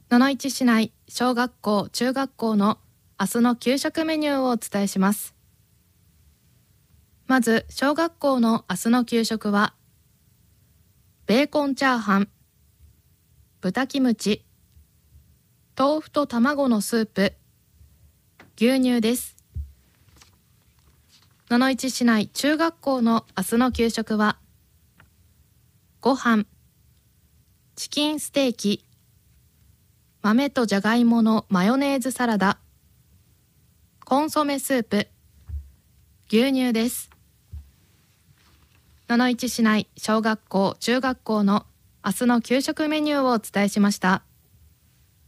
71市内小学校・中学校の明日の給食メニューをお伝えします。まず小学校の明日の給食はベーコンチャーハン、豚キムチ、豆腐と卵のスープ、牛乳です。71市内中学校の明日の給食はご飯、チキンステーキ、豆とじゃがいものマヨネーズサラダ、コンソメスープ、牛乳です。71市内小学校・中学校の明日の給食メニューをお伝えしました。